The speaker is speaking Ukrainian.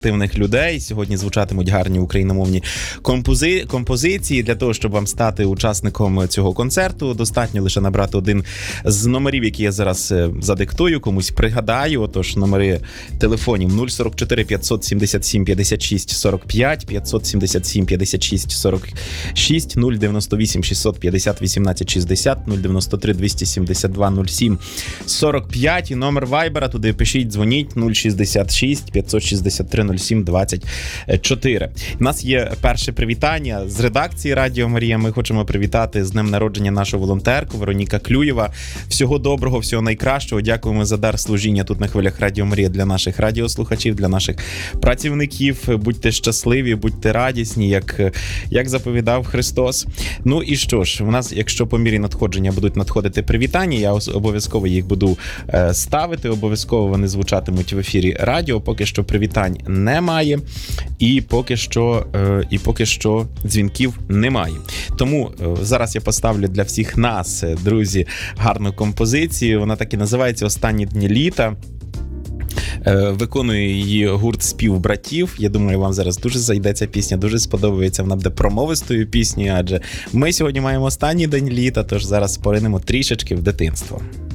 активних людей. Сьогодні звучатимуть гарні україномовні композиції. Для того, щоб вам стати учасником цього концерту, достатньо лише набрати один з номерів, які я зараз задиктую, комусь пригадаю. Отож, номери телефонів 044 577 56 45, 577 56 46, 098 650 18 60, 093 272 07 45 і номер Вайбера. Туди пишіть, дзвоніть 066 563 07 24. У нас є перше привітання з редакції Радіо Марія. Ми хочемо привітати з днем народження нашу волонтерку Вероніка Клюєва. Всього доброго, всього найкращого. Дякуємо за дар служіння тут на хвилях Радіо Марія для наших радіослухачів, для наших працівників. Будьте щасливі, будьте радісні, як заповідав Христос. Ну і що ж, у нас, якщо по мірі надходження будуть надходити привітання, я обов'язково їх буду ставити, обов'язково вони звучатимуть в ефірі радіо. Поки що привітань немає і поки що дзвінків немає. Тому зараз я поставлю для всіх нас, друзі, гарну композицію. Вона так і називається «Останні дні літа». Виконує її гурт «Співбратів». Я думаю, вам зараз дуже зайде ця пісня, дуже сподобається. Вона буде промовистою піснею, адже ми сьогодні маємо останній день літа, тож зараз поринемо трішечки в дитинство.